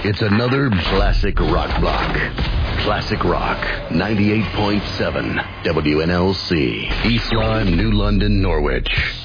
It's another classic rock block. Classic Rock 98.7 WNLC. East Lyme, New London, Norwich.